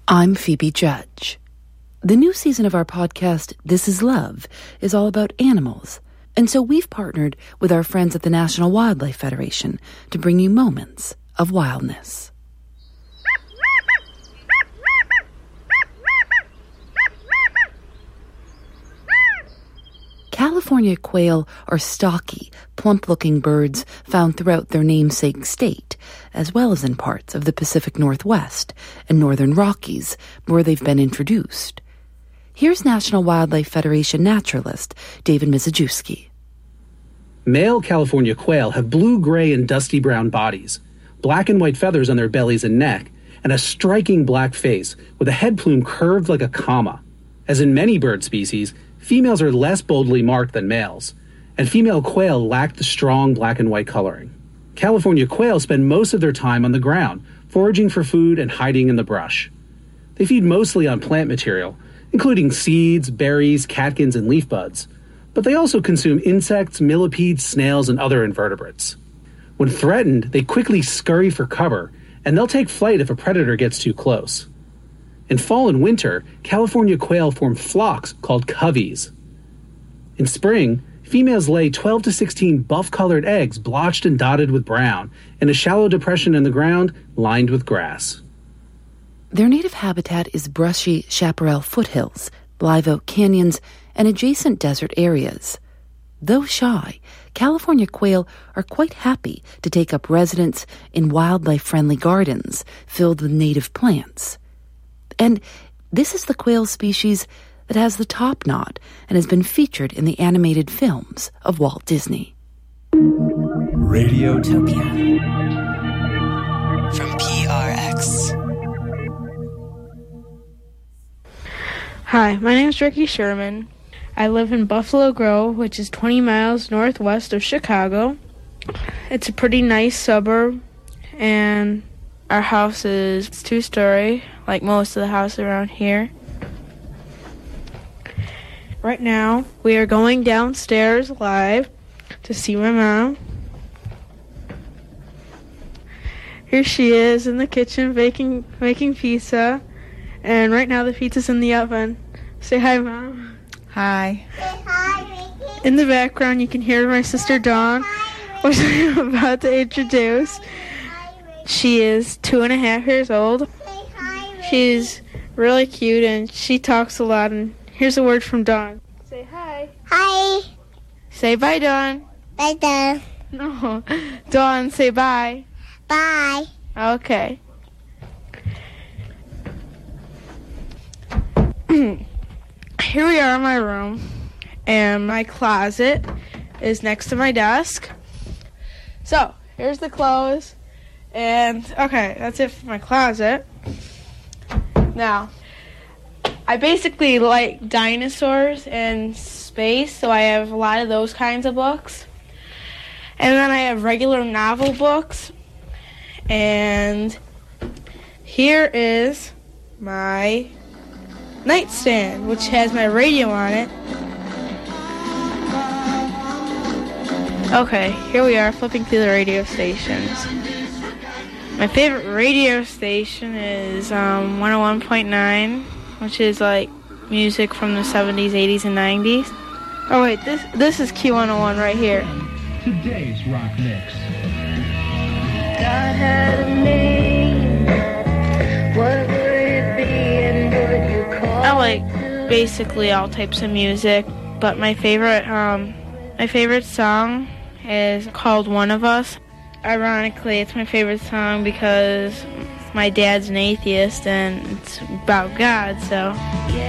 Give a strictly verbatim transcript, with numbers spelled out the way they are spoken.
I'm Phoebe Judge. The new season of our podcast, This Is Love, is all about animals. And so we've partnered with our friends at the National Wildlife Federation to bring you moments of wildness. California quail are stocky, plump-looking birds found throughout their namesake state, as well as in parts of the Pacific Northwest and northern Rockies, where they've been introduced. Here's National Wildlife Federation naturalist David Mizejewski. Male California quail have blue, gray, and dusty brown bodies, black and white feathers on their bellies and neck, and a striking black face with a head plume curved like a comma. As in many bird species, females are less boldly marked than males, and female quail lack the strong black and white coloring. California quail spend most of their time on the ground, foraging for food and hiding in the brush. They feed mostly on plant material, including seeds, berries, catkins, and leaf buds, but they also consume insects, millipedes, snails, and other invertebrates. When threatened, they quickly scurry for cover, and they'll take flight if a predator gets too close. In fall and winter, California quail form flocks called coveys. In spring, females lay twelve to sixteen buff-colored eggs blotched and dotted with brown in a shallow depression in the ground lined with grass. Their native habitat is brushy chaparral foothills, live oak canyons, and adjacent desert areas. Though shy, California quail are quite happy to take up residence in wildlife-friendly gardens filled with native plants. And this is the quail species that has the top knot and has been featured in the animated films of Walt Disney. Radiotopia from P R X. Hi, my name is Ricky Sherman. I live in Buffalo Grove, which is twenty miles northwest of Chicago. It's a pretty nice suburb, and our house is two-story, like most of the houses around here. Right now, we are going downstairs live to see my mom. Here she is in the kitchen baking, making pizza, and right now the pizza's in the oven. Say hi, Mom. Hi. Say hi, Ricky. In the background, you can hear my sister Dawn, which I'm about to introduce. She is two and a half years old. She's really cute and she talks a lot. And here's a word from Dawn. Say hi. Hi. Say bye, Dawn. Bye, Dawn. No. Dawn, say bye. Bye. Okay. Here we are in my room. And my closet is next to my desk. So, here's the clothes. And, okay, that's it for my closet. Now, I basically like dinosaurs and space, so I have a lot of those kinds of books. And then I have regular novel books. And here is my nightstand, which has my radio on it. Okay, here we are flipping through the radio stations. My favorite radio station is um, one oh one point nine, which is like music from the seventies, eighties, and nineties. Oh wait, this this is Q one oh one right here. Today's Rock Mix. God had a name. What would it be and would you call I like basically all types of music, but my favorite um my favorite song is called One of Us. Ironically, it's my favorite song because my dad's an atheist and it's about God, so